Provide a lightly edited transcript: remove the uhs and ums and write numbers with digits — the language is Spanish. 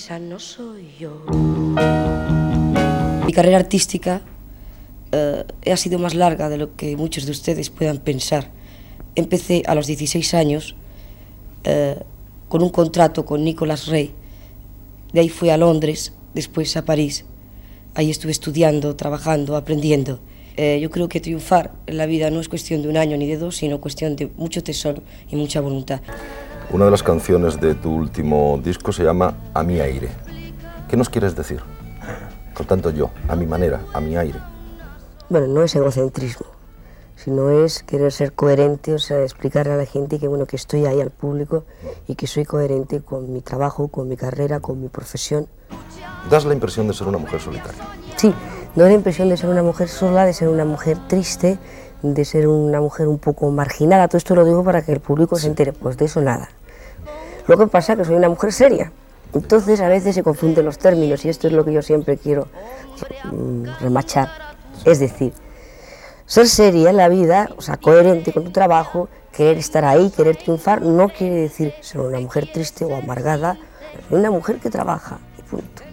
Esa no soy yo. Mi carrera artística ha sido más larga de lo que muchos de ustedes puedan pensar. Empecé a los 16 años con un contrato con Nicolas Rey. De ahí fui a Londres, después a París. Ahí estuve estudiando, trabajando, aprendiendo. Yo creo que triunfar en la vida no es cuestión de un año ni de dos, sino cuestión de mucho tesón y mucha voluntad. Una de las canciones de tu último disco se llama A mi aire. ¿Qué nos quieres decir? Con tanto yo, a mi manera, a mi aire. Bueno, no es egocentrismo, sino es querer ser coherente, o sea, explicarle a la gente que, bueno, que estoy ahí al público y que soy coherente con mi trabajo, con mi carrera, con mi profesión. Das la impresión de ser una mujer solitaria. Sí, no la impresión de ser una mujer sola, de ser una mujer triste, de ser una mujer un poco marginada. Todo esto lo digo para que el público se entere, pues de eso nada. Lo que pasa es que soy una mujer seria, entonces a veces se confunden los términos y esto es lo que yo siempre quiero remachar. Es decir, ser seria en la vida, o sea, coherente con tu trabajo, querer estar ahí, querer triunfar, no quiere decir ser una mujer triste o amargada, una mujer que trabaja y punto.